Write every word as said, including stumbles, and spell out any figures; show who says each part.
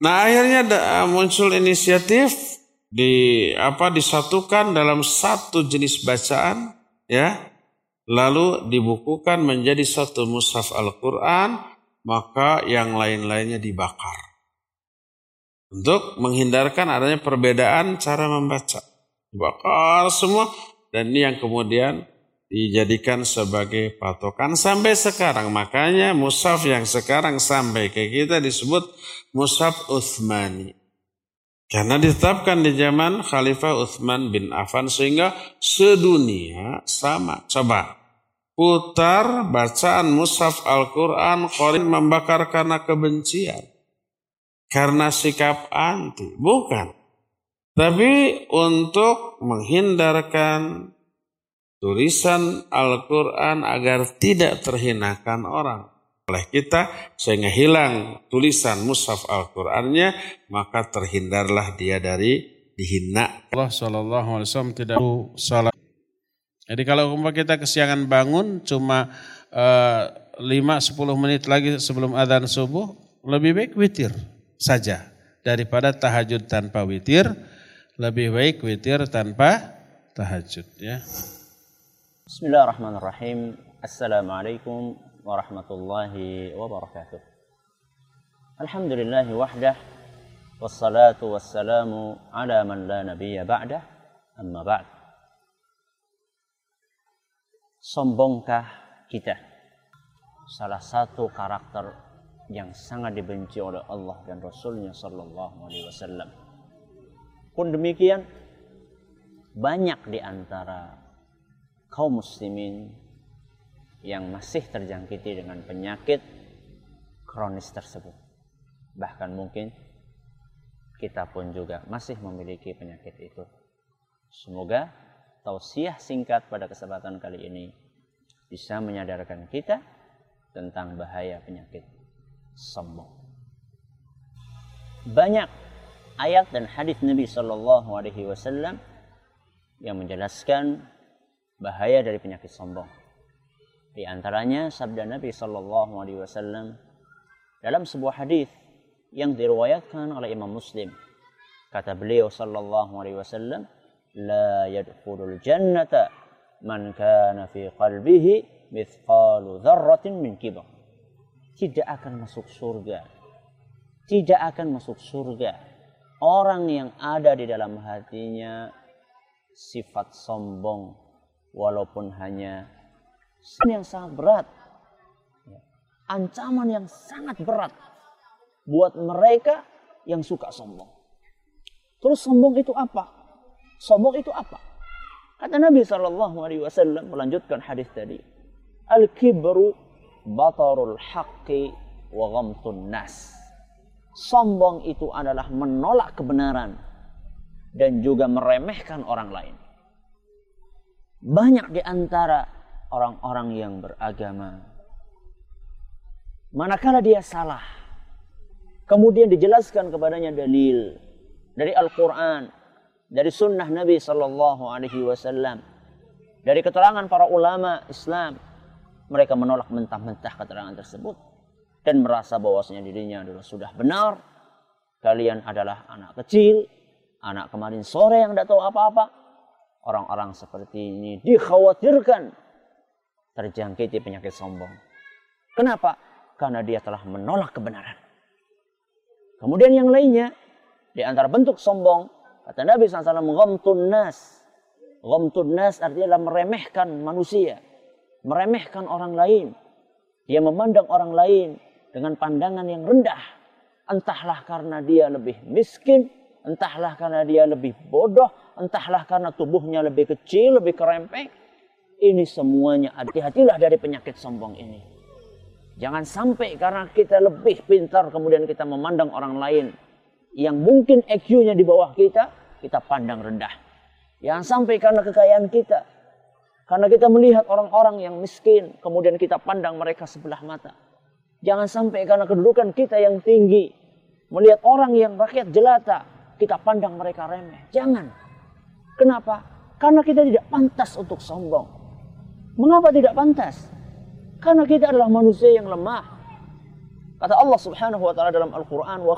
Speaker 1: Nah, akhirnya ada, muncul inisiatif di apa disatukan dalam satu jenis bacaan, ya. Lalu dibukukan menjadi satu mushaf Al-Qur'an, maka yang lain-lainnya dibakar. Untuk menghindarkan adanya perbedaan cara membaca. Dibakar semua, dan ini yang kemudian dijadikan sebagai patokan sampai sekarang. Makanya mushaf yang sekarang sampai ke kita disebut mushaf Utsmani. Karena ditetapkan di zaman Khalifah Utsman bin Affan sehingga sedunia sama. Coba putar bacaan mushaf Al-Quran, Qorin membakar karena kebencian. Karena sikap anti. Bukan. Tapi untuk menghindarkan tulisan Al-Quran agar tidak terhinakan orang oleh kita, sehingga hilang tulisan mushaf Al-Qurannya, maka terhindarlah dia dari dihina. Allah Shallallahu Alaihi Wasallam tidak salah. Jadi kalau kita kesiangan bangun cuma lima sampai sepuluh menit lagi sebelum adzan subuh, lebih baik witir saja daripada tahajud tanpa witir. Lebih baik witir tanpa tahajud, ya.
Speaker 2: Bismillahirrahmanirrahim. Assalamualaikum warahmatullahi wabarakatuh. Alhamdulillahi wahdah, wassalatu wassalamu ala man la nabiyya ba'dah, amma ba'd. Sombongkah kita? Salah satu karakter yang sangat dibenci oleh Allah dan Rasulnya sallallahu alaihi wasallam. Pun demikian, banyak di antara kaum muslimin yang masih terjangkiti dengan penyakit kronis tersebut. Bahkan mungkin kita pun juga masih memiliki penyakit itu. Semoga tausiah singkat pada kesempatan kali ini bisa menyadarkan kita tentang bahaya penyakit sombong. Banyak ayat dan hadis Nabi Shallallahu Alaihi Wasallam yang menjelaskan bahaya dari penyakit sombong. Di antaranya sabda Nabi Shallallahu Alaihi Wasallam dalam sebuah hadis yang diriwayatkan oleh Imam Muslim. Kata beliau Shallallahu Alaihi Wasallam, "La yadkhulul jannata man kana fi qalbihi mithqalu dzarratin min kibr." Tidak akan masuk surga. Tidak akan masuk surga orang yang ada di dalam hatinya sifat sombong, walaupun hanya yang sangat berat, ancaman yang sangat berat buat mereka yang suka sombong. Terus sombong itu apa? Sombong itu apa? Kata Nabi Shallallahu Alaihi Wasallam melanjutkan hadis tadi, al-kibru batarul haqqi wa ghamtun nas. Sombong itu adalah menolak kebenaran dan juga meremehkan orang lain. Banyak di antara orang-orang yang beragama, manakala dia salah, kemudian dijelaskan kepadanya dalil dari Al-Quran, dari sunnah Nabi Sallallahu Alaihi Wasallam, dari keterangan para ulama Islam, mereka menolak mentah-mentah keterangan tersebut dan merasa bahwasanya dirinya adalah sudah benar. Kalian adalah anak kecil, anak kemarin sore yang tidak tahu apa-apa. Orang-orang seperti ini dikhawatirkan terjangkiti penyakit sombong. Kenapa? Karena dia telah menolak kebenaran. Kemudian yang lainnya, di antara bentuk sombong, kata Nabi shallallahu alaihi wasallam, ghamtun nas. Ghamtun nas artinya adalah meremehkan manusia, meremehkan orang lain. Dia memandang orang lain dengan pandangan yang rendah. Entahlah karena dia lebih miskin, entahlah karena dia lebih bodoh, entahlah karena tubuhnya lebih kecil, lebih kerempeng. Ini semuanya, hati-hatilah dari penyakit sombong ini. Jangan sampai karena kita lebih pintar kemudian kita memandang orang lain yang mungkin I Q-nya di bawah kita, kita pandang rendah. Jangan sampai karena kekayaan kita, karena kita melihat orang-orang yang miskin, kemudian kita pandang mereka sebelah mata. Jangan sampai karena kedudukan kita yang tinggi, melihat orang yang rakyat jelata, kita pandang mereka remeh. Jangan. Kenapa? Karena kita tidak pantas untuk sombong. Mengapa tidak pantas? Karena kita adalah manusia yang lemah. Kata Allah Subhanahu wa taala dalam Al-Qur'an, "Wa